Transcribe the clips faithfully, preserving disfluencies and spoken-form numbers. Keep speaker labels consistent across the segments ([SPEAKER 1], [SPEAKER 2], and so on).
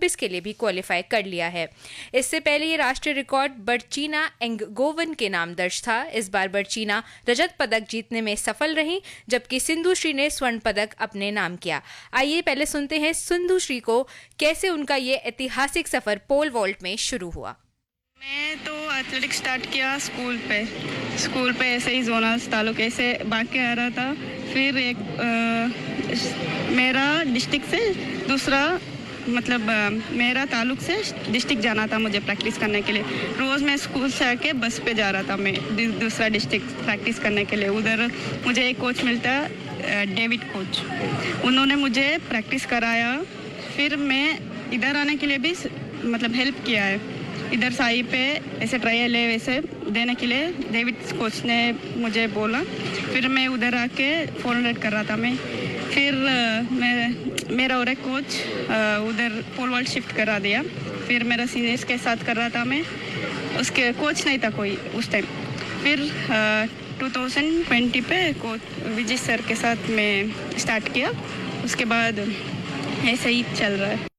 [SPEAKER 1] Olympics के लिए भी क्वालिफाई कर लिया है। इससे पहले ये राष्ट्रीय रिकॉर्ड बर्चीना एंगोवन के नाम दर्ज था। इस बार बर्चीना रजत पदक जीतने में सफल रही, जबकि सिंधु श्री ने स्वर्ण पदक अपने नाम किया। आइए पहले सुनते हैं सिंधु श्री को, कैसे उनका ये ऐतिहासिक सफर पोल वॉल्ट में शुरू हुआ।
[SPEAKER 2] मैं तो एथलेटिक्स स्टार्ट किया स्कूल पे स्कूल पे ऐसे ही जोनल्स तालुक ऐसे भाग के आ रहा था। फिर एक आ, मेरा डिस्ट्रिक्ट से दूसरा मतलब आ, मेरा तालुक से डिस्ट्रिक्ट जाना था मुझे प्रैक्टिस करने के लिए। रोज़ मैं स्कूल से आके बस पे जा रहा था मैं दूसरा डिस्ट्रिक्ट प्रैक्टिस करने के लिए। उधर मुझे एक कोच मिलता है, डेविड कोच, उन्होंने मुझे प्रैक्टिस कराया। फिर मैं इधर आने के लिए भी मतलब हेल्प किया है। इधर साई पे ऐसे ट्रायल है वैसे देने के लिए डेविड कोच ने मुझे बोला। फिर मैं उधर आके फोर हंड्रेड कर रहा था मैं। फिर मैं मेरा और एक कोच उधर पोल वॉल्ट शिफ्ट करा दिया। फिर मेरा सीनियर्स के साथ कर रहा था मैं, उसके कोच नहीं था कोई उस टाइम। फिर टू थाउजेंड ट्वेंटी पे कोच विजय सर के साथ मैं स्टार्ट किया। उसके बाद ऐसे ही चल रहा है।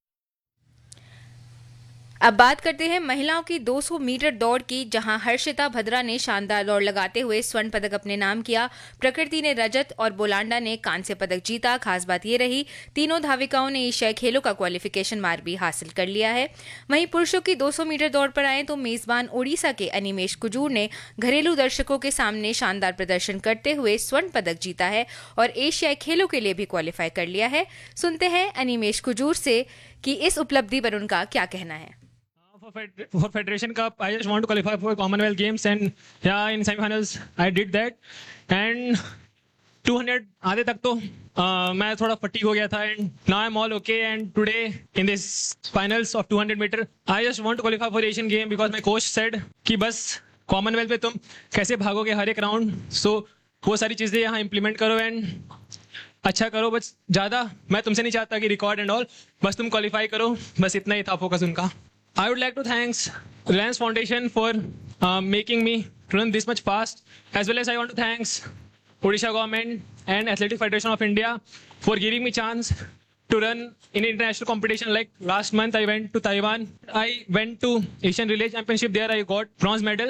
[SPEAKER 1] अब बात करते हैं महिलाओं की दो सौ मीटर दौड़ की, जहां हर्षिता भद्रा ने शानदार दौड़ लगाते हुए स्वर्ण पदक अपने नाम किया। प्रकृति ने रजत और बोलांडा ने कांस्य पदक जीता। खास बात यह रही, तीनों धाविकाओं ने एशियाई खेलों का क्वालिफिकेशन मार्क भी हासिल कर लिया है। वहीं पुरुषों की दो सौ मीटर दौड़ पर आए तो मेजबान ओडिशा के अनिमेश कुजूर ने घरेलू दर्शकों के सामने शानदार प्रदर्शन करते हुए स्वर्ण पदक जीता है और एशियाई खेलों के लिए भी क्वालिफाई कर लिया है। सुनते हैं अनिमेश कुजूर से कि इस उपलब्धि पर उनका क्या कहना है।
[SPEAKER 3] For Federation Cup, I just want to qualify for Commonwealth Games, and yeah, in semi-finals I did that. And two hundred आधे तक तो uh, मैं थोड़ा फटीग हो गया था, and now I'm all okay. And today in this finals of two hundred meter, I just want to qualify for Asian Game because my coach said कि बस Commonwealth में तुम कैसे भागोगे हर एक राउंड, so वो सारी चीजें यहाँ इम्प्लीमेंट करो एंड अच्छा करो। बस ज़्यादा मैं तुमसे नहीं चाहता कि रिकॉर्ड एंड ऑल, बस तुम क्वालिफाई करो, बस इतना ही था फोकस उनका। I would like to thanks Reliance Foundation for uh, making me run this much fast, as well as I want to thanks Odisha government and Athletic Federation of India for giving me chance to run in international competition. Like last month I went to Taiwan. I went to Asian Relay Championship. There I got bronze medal.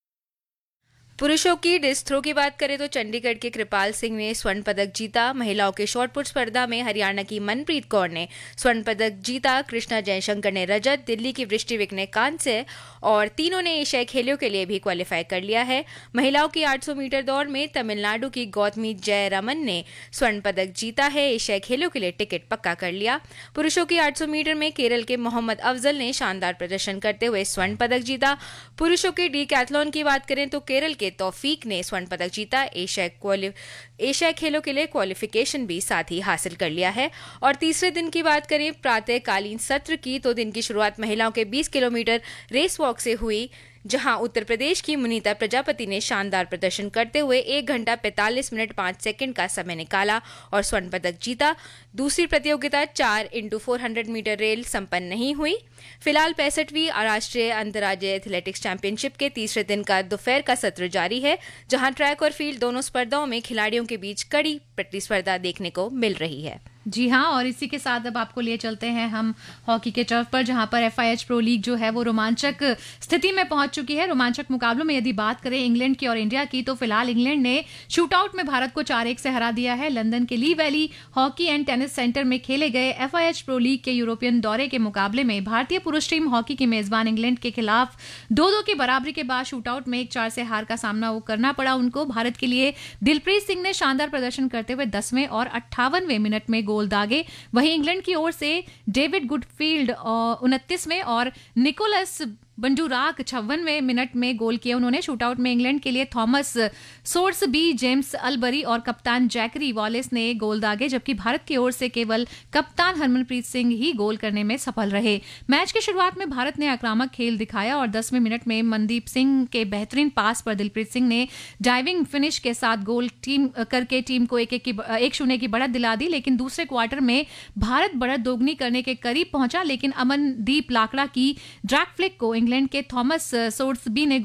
[SPEAKER 1] पुरुषों की disc throw की बात करें तो चंडीगढ़ के कृपाल सिंह ने स्वर्ण पदक जीता। महिलाओं के शॉटपुट स्पर्धा में हरियाणा की मनप्रीत कौर ने स्वर्ण पदक जीता। कृष्णा जयशंकर ने रजत, दिल्ली की वृष्टि विक ने कांस्य और तीनों ने एशियाई खेलों के लिए भी क्वालिफाई कर लिया है। महिलाओं की आठ सौ मीटर दौड़ में तमिलनाडु की गौतमी जयरामन ने स्वर्ण पदक जीता है, एशियाई खेलों के लिए टिकट पक्का कर लिया। पुरुषों की आठ सौ मीटर में केरल के मोहम्मद अफजल ने शानदार प्रदर्शन करते हुए स्वर्ण पदक जीता। पुरुषों की डीकैथलॉन की बात करें तो केरल के तौफीक ने स्वर्ण पदक जीता। एशियाई एशियाई खेलों के लिए क्वालिफिकेशन भी साथ ही हासिल कर लिया है। और तीसरे दिन की बात करें प्रातःकालीन सत्र की, तो दिन की शुरुआत महिलाओं के बीस किलोमीटर रेस वॉक से हुई, जहां उत्तर प्रदेश की मुनीता प्रजापति ने शानदार प्रदर्शन करते हुए एक घंटा पैंतालीस मिनट पांच सेकंड का समय निकाला और स्वर्ण पदक जीता। दूसरी प्रतियोगिता चार into four hundred metre rail संपन्न नहीं हुई। फिलहाल पैंसठवीं राष्ट्रीय अंतर्राज्यीय एथलेटिक्स चैंपियनशिप के तीसरे दिन का दोपहर का सत्र जारी है, जहां ट्रैक और फील्ड दोनों स्पर्धाओं में खिलाड़ियों के बीच कड़ी प्रतिस्पर्धा देखने को मिल रही है।
[SPEAKER 4] जी हाँ, और इसी के साथ अब आपको लिए चलते हैं हम हॉकी के टर्फ पर, जहां पर एफआईएच प्रो लीग जो है वो रोमांचक स्थिति में पहुंच चुकी है। रोमांचक मुकाबलों में यदि बात करें इंग्लैंड की और इंडिया की, तो फिलहाल इंग्लैंड ने शूटआउट में भारत को चार एक से हरा दिया है। लंदन के ली valley hockey and tennis centre में खेले गए एफआईएच प्रो लीग के यूरोपियन दौरे के मुकाबले में भारतीय पुरुष टीम हॉकी की मेजबान इंग्लैंड के खिलाफ दो दो की बराबरी के बाद शूटआउट में एक चार से हार का सामना वो करना पड़ा उनको। भारत के लिए दिलप्रीत सिंह ने शानदार प्रदर्शन करते हुए दसवें और अट्ठावनवें मिनट में गोल दागे। वहीं इंग्लैंड की ओर से डेविड गुडफील्ड उनतीसवें और निकोलस बंडूराक छप्पनवें मिनट में गोल किए उन्होंने। शूटआउट में इंग्लैंड के लिए थॉमस सोर्सबी, जेम्स अलबरी और कप्तान जैकरी वॉलेस ने गोल दागे, जबकि भारत की ओर से केवल कप्तान हरमनप्रीत सिंह ही गोल करने में सफल रहे। मैच की शुरुआत में भारत ने आक्रामक खेल दिखाया और दसवें मिनट में मनदीप सिंह के बेहतरीन पास पर दिलप्रीत सिंह ने डाइविंग फिनिश के साथ गोल टीम करके टीम को एक एक, की, एक शून्य की बढ़त दिला दी। लेकिन दूसरे क्वार्टर में भारत बढ़त दोगुनी करने के करीब पहुंचा, लेकिन अमनदीप लाकड़ा की ड्रैग फ्लिक को इंग्लैंड के थॉमस सोर्सबी ने गोल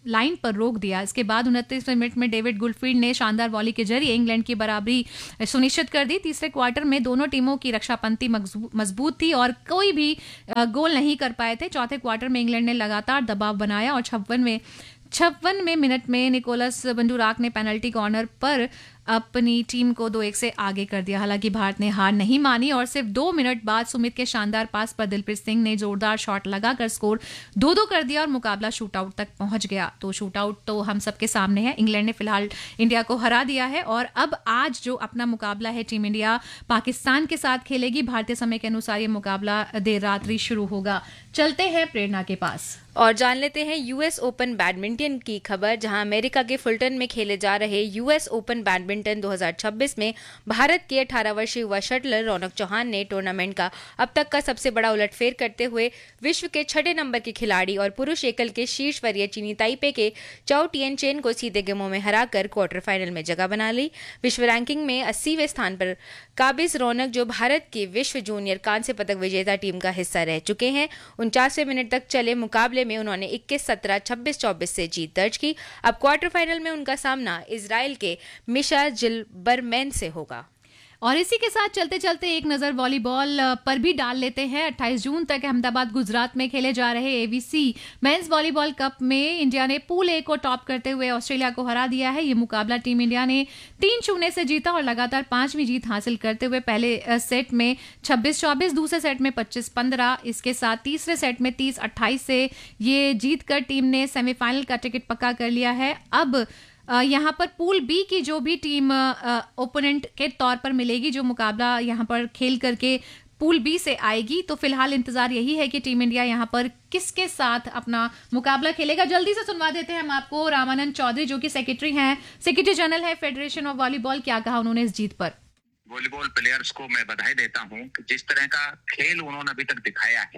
[SPEAKER 4] लाइन पर रोक दिया। इसके बाद उनतीसवें मिनट में डेविड गुलफील्ड ने शानदार वॉली के जरिए इंग्लैंड की बराबरी सुनिश्चित कर दी। तीसरे क्वार्टर में दोनों टीमों की रक्षापंक्ति मजबूत थी और कोई भी गोल नहीं कर पाए थे। चौथे क्वार्टर में इंग्लैंड ने लगातार दबाव बनाया और छप्पन में छप्पन में मिनट में निकोलस बंडूराक ने पेनल्टी कॉर्नर पर अपनी टीम को दो एक से आगे कर दिया। हालांकि भारत ने हार नहीं मानी और सिर्फ दो मिनट बाद सुमित के शानदार पास पर दिलप्रीत सिंह ने जोरदार शॉट लगाकर स्कोर दो दो कर दिया और मुकाबला शूटआउट तक पहुंच गया। तो शूटआउट तो हम सबके सामने है। इंग्लैंड ने फिलहाल इंडिया को हरा दिया है और अब आज जो अपना मुकाबला है टीम इंडिया पाकिस्तान के साथ खेलेगी। भारतीय समय के अनुसार ये मुकाबला देर रात्रि शुरू होगा। चलते हैं प्रेरणा के पास
[SPEAKER 1] और जान लेते हैं यूएस ओपन बैडमिंटन की खबर, जहां अमेरिका के फुलटन में खेले जा रहे यूएस ओपन बैडमिंटन दो हज़ार छब्बीस में भारत के अठारह वर्षीय युवा शटलर रौनक चौहान ने टूर्नामेंट का अब तक का सबसे बड़ा उलटफेर करते हुए विश्व के छठे नंबर के खिलाड़ी और पुरुष एकल के शीर्ष वरीय चीनी ताइपे के चाओ टिएन चेन को सीधे गेमों में हराकर क्वार्टर फाइनल में जगह बना ली। विश्व रैंकिंग में अस्सीवें स्थान पर काबिज रौनक, जो भारत की विश्व जूनियर कांस्य पदक विजेता टीम का हिस्सा रह चुके हैं, उनचासवें मिनट तक चले मुकाबले में उन्होंने इक्कीस सत्रह, छब्बीस चौबीस से जीत दर्ज की। अब क्वार्टर फाइनल में उनका सामना इजराइल के मिशा जिलबरमैन से होगा।
[SPEAKER 4] और इसी के साथ चलते चलते एक नजर वॉलीबॉल पर भी डाल लेते हैं। अट्ठाईस जून तक अहमदाबाद गुजरात में खेले जा रहे एवीसी मेंस वॉलीबॉल कप में इंडिया ने पूल ए को टॉप करते हुए ऑस्ट्रेलिया को हरा दिया है। ये मुकाबला टीम इंडिया ने तीन शून्य से जीता और लगातार पांचवीं जीत हासिल करते हुए पहले सेट में छब्बीस चौबीस, दूसरे सेट में पच्चीस पंद्रह, इसके साथ तीसरे सेट में तीस अट्ठाईस से ये जीतकर टीम ने सेमीफाइनल का टिकट पक्का कर लिया है। अब यहाँ पर पूल बी की जो भी टीम ओपोनेंट के तौर पर मिलेगी, जो मुकाबला यहाँ पर खेल करके पूल बी से आएगी, तो फिलहाल इंतजार यही है कि टीम इंडिया यहाँ पर किसके साथ अपना मुकाबला खेलेगा। जल्दी से सुनवा देते हैं हम आपको रामानंद चौधरी, जो कि सेक्रेटरी हैं, सेक्रेटरी जनरल है फेडरेशन ऑफ वॉलीबॉल। क्या कहा उन्होंने इस जीत पर?
[SPEAKER 5] वॉलीबॉल प्लेयर्स को मैं बधाई देता हूँ कि जिस तरह का खेल उन्होंने अभी तक दिखाया है,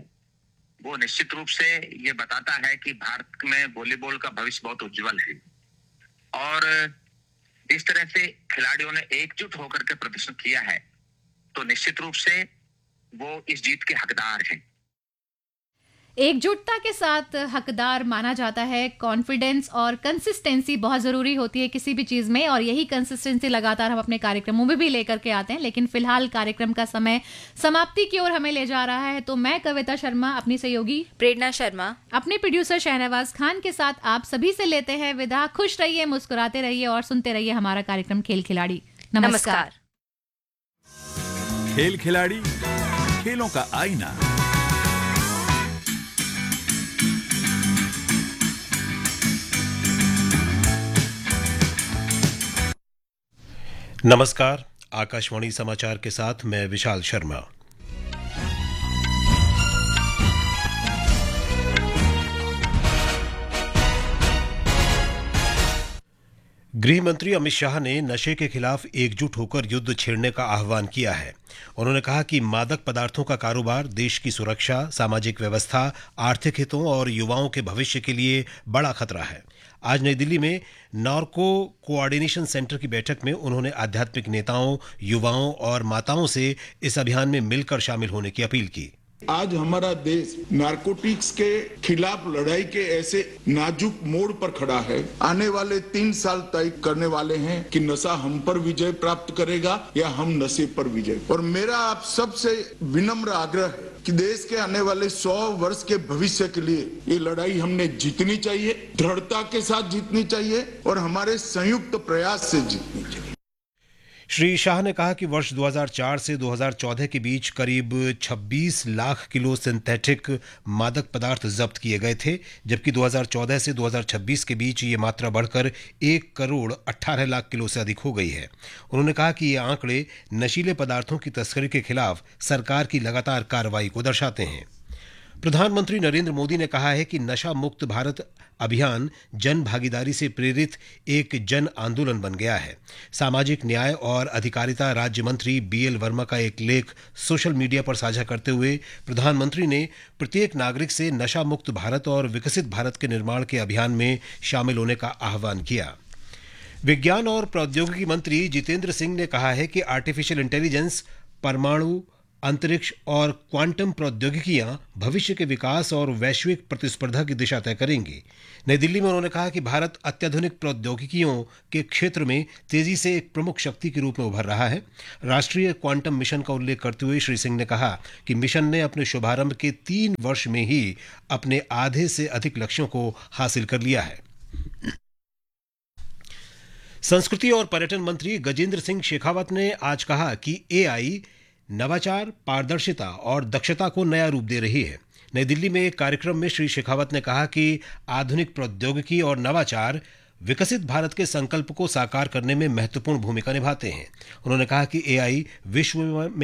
[SPEAKER 5] वो निश्चित रूप से ये बताता है कि भारत में वॉलीबॉल का भविष्य बहुत उज्जवल है। और इस तरह से खिलाड़ियों ने एकजुट होकर के प्रदर्शन किया है, तो निश्चित रूप से वो इस जीत के हकदार हैं।
[SPEAKER 4] एकजुटता के साथ हकदार माना जाता है। कॉन्फिडेंस और कंसिस्टेंसी बहुत जरूरी होती है किसी भी चीज में, और यही कंसिस्टेंसी लगातार हम अपने कार्यक्रमों में भी लेकर के आते हैं। लेकिन फिलहाल कार्यक्रम का समय समाप्ति की ओर हमें ले जा रहा है, तो मैं कविता शर्मा, अपनी सहयोगी
[SPEAKER 1] प्रेरणा शर्मा, अपने
[SPEAKER 4] प्रोड्यूसर शहनवाज खान के साथ आप सभी से लेते हैं विदा। खुश रहिए, मुस्कुराते रहिए और सुनते रहिए हमारा कार्यक्रम खेल खिलाड़ी। नमस्कार।
[SPEAKER 6] खेल खिलाड़ी, खेलों का आईना।
[SPEAKER 7] नमस्कार, आकाशवाणी समाचार के साथ मैं विशाल शर्मा। गृह मंत्री अमित शाह ने नशे के खिलाफ एकजुट होकर युद्ध छेड़ने का आह्वान किया है। उन्होंने कहा कि मादक पदार्थों का कारोबार देश की सुरक्षा, सामाजिक व्यवस्था, आर्थिक हितों और युवाओं के भविष्य के लिए बड़ा खतरा है। आज नई दिल्ली में नार्को कोऑर्डिनेशन सेंटर की बैठक में उन्होंने आध्यात्मिक नेताओं, युवाओं और माताओं से इस अभियान में मिलकर शामिल होने की अपील की।
[SPEAKER 8] आज हमारा देश नारकोटिक्स के खिलाफ लड़ाई के ऐसे नाजुक मोड़ पर खड़ा है। आने वाले तीन साल तय करने वाले हैं कि नशा हम पर विजय प्राप्त करेगा या हम नशे पर विजय। और मेरा आप सबसे विनम्र आग्रह है कि देश के आने वाले सौ वर्ष के भविष्य के लिए ये लड़ाई हमने जीतनी चाहिए, दृढ़ता के साथ जीतनी चाहिए और हमारे संयुक्त प्रयास से जीतनी चाहिए।
[SPEAKER 7] श्री शाह ने कहा कि वर्ष दो हज़ार चार से दो हज़ार चौदह के बीच करीब छब्बीस लाख किलो सिंथेटिक मादक पदार्थ जब्त किए गए थे, जबकि दो हज़ार चौदह से दो हज़ार छब्बीस के बीच ये मात्रा बढ़कर एक करोड़ अठारह लाख किलो से अधिक हो गई है। उन्होंने कहा कि ये आंकड़े नशीले पदार्थों की तस्करी के खिलाफ सरकार की लगातार कार्रवाई को दर्शाते हैं। प्रधानमंत्री नरेंद्र मोदी ने कहा है कि नशा मुक्त भारत अभियान जन भागीदारी से प्रेरित एक जन आंदोलन बन गया है। सामाजिक न्याय और अधिकारिता राज्य मंत्री बी एल वर्मा का एक लेख सोशल मीडिया पर साझा करते हुए प्रधानमंत्री ने प्रत्येक नागरिक से नशा मुक्त भारत और विकसित भारत के निर्माण के अभियान में शामिल होने का आह्वान किया। विज्ञान और प्रौद्योगिकी मंत्री जितेंद्र सिंह ने कहा है कि आर्टिफिशियल इंटेलिजेंस, परमाणु अंतरिक्ष और क्वांटम प्रौद्योगिकियां भविष्य के विकास और वैश्विक प्रतिस्पर्धा की दिशा तय करेंगी। नई दिल्ली में उन्होंने कहा कि भारत अत्याधुनिक प्रौद्योगिकियों के क्षेत्र में तेजी से एक प्रमुख शक्ति के रूप में उभर रहा है। राष्ट्रीय क्वांटम मिशन का उल्लेख करते हुए श्री सिंह ने कहा कि मिशन ने अपने शुभारंभ के तीन वर्ष में ही अपने आधे से अधिक लक्ष्यों को हासिल कर लिया है। संस्कृति और पर्यटन मंत्री गजेंद्र सिंह शेखावत ने आज कहा कि एआई नवाचार, पारदर्शिता और दक्षता को नया रूप दे रही है। नई दिल्ली में एक कार्यक्रम में श्री शेखावत ने कहा कि आधुनिक प्रौद्योगिकी और नवाचार विकसित भारत के संकल्प को साकार करने में महत्वपूर्ण भूमिका निभाते हैं। उन्होंने कहा कि एआई विश्व में